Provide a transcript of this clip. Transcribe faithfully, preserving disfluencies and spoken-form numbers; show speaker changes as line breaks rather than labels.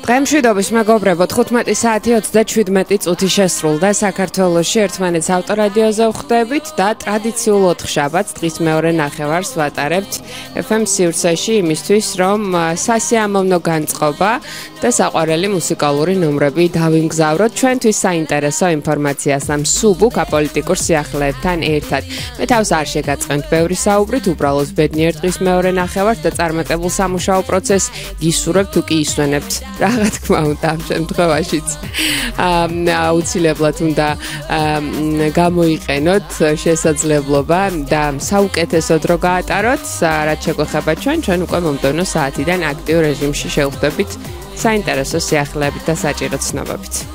დღემშვიდობის მეგობრებო, თხუთმეტი საათი ოცდაშვიდმეტი წუთი შესრულდა საქართველოში ერთმანეთს ავტორადიოზე ვხვდებით და ტრადიციულ ოთხშაბათს დღის მეორე ნახევარს ვატარებთ ეფ ემ სივრცეში იმისთვის, რომ სასიამოვნო განწყობა და საყვარელი მუსიკალური ნომრები დავიმგზავროთ ჩვენთვის საინტერესო ინფორმაციას ამ სუბუქ აპოლიტიკურ სიახლეებთან ერთად. მე თავს არ შეგაწყენთ ბევრი საუბრით, უბრალოდ ბედნიერ დღის მეორე ნახევარს და წარმატებულ სამუშაო პროცესს გისურვებთ თუ კი ისვენებთ. რა თქმა უნდა ამ შემთხვევაშიც აუცილებლად უნდა გამოიყენოთ შესაძლებლობა და საუკეთესო დრო გაატაროთ, რაც შეგვეხება ჩვენ, ჩვენ უკვე მომდევნო საათიდან აქტიურ რეჟიმში შევხვდებით საინტერესო სიახლეებით და საჭირო ცნობებით.